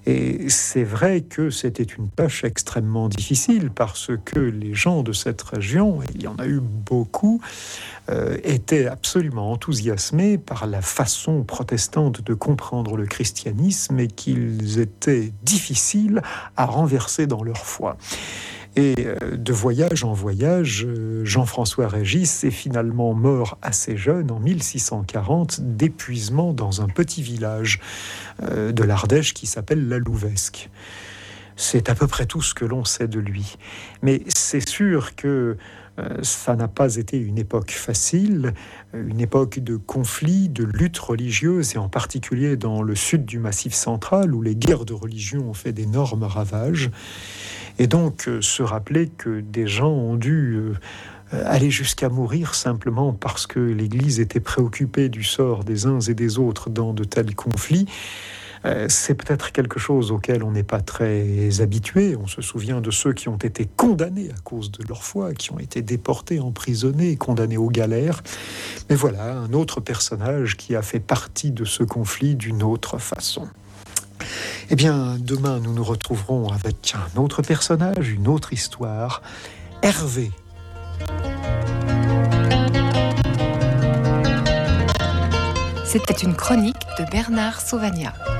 Et c'est vrai que c'était une tâche extrêmement difficile parce que les gens de cette région, et il y en a eu beaucoup, étaient absolument enthousiasmés par la façon protestante de comprendre le christianisme et qu'ils étaient difficiles à renverser dans leur foi. Et de voyage en voyage, Jean-François Régis est finalement mort assez jeune, en 1640, d'épuisement dans un petit village de l'Ardèche qui s'appelle La Louvesque. C'est à peu près tout ce que l'on sait de lui. Mais c'est sûr que ça n'a pas été une époque facile, une époque de conflits, de luttes religieuses, et en particulier dans le sud du Massif central, où les guerres de religion ont fait d'énormes ravages. Et donc, se rappeler que des gens ont dû aller jusqu'à mourir simplement parce que l'Église était préoccupée du sort des uns et des autres dans de tels conflits, c'est peut-être quelque chose auquel on n'est pas très habitué. On se souvient de ceux qui ont été condamnés à cause de leur foi, qui ont été déportés, emprisonnés, condamnés aux galères. Mais voilà, un autre personnage qui a fait partie de ce conflit d'une autre façon. Eh bien, demain, nous nous retrouverons avec un autre personnage, une autre histoire, Hervé. C'était une chronique de Bernard Sauvagnat.